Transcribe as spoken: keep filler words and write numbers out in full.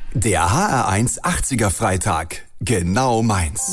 Der H R eins achtziger Freitag. Genau meins.